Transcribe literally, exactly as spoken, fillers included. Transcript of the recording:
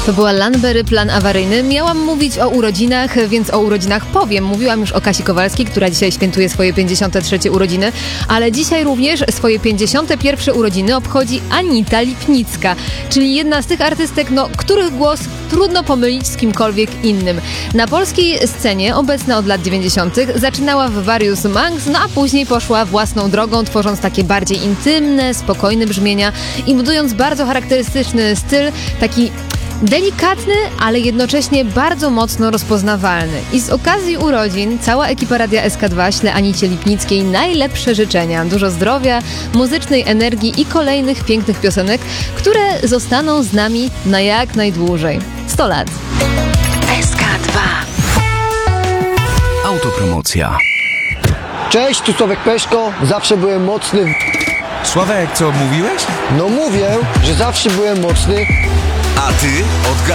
To była Lanbery, Plan awaryjny. Miałam mówić o urodzinach, więc o urodzinach powiem. Mówiłam już o Kasi Kowalskiej, która dzisiaj świętuje swoje pięćdziesiąte trzecie urodziny, ale dzisiaj również swoje pięćdziesiąte pierwsze urodziny obchodzi Anita Lipnicka, czyli jedna z tych artystek, no, których głos trudno pomylić z kimkolwiek innym. Na polskiej scenie, obecna od lat dziewięćdziesiątych, zaczynała w Various Monks, no a później poszła własną drogą, tworząc takie bardziej intymne, spokojne brzmienia i budując bardzo charakterystyczny styl, taki delikatny, ale jednocześnie bardzo mocno rozpoznawalny. I z okazji urodzin cała ekipa Radia S K dwa śle Anicie Lipnickiej najlepsze życzenia. Dużo zdrowia, muzycznej energii i kolejnych pięknych piosenek, które zostaną z nami na jak najdłużej. sto lat. S K dwa. Autopromocja. Cześć, tu Sławek Peszko. Zawsze byłem mocny. w- Sławek, co mówiłeś? No mówię, że zawsze byłem mocny. A ty odgadnij.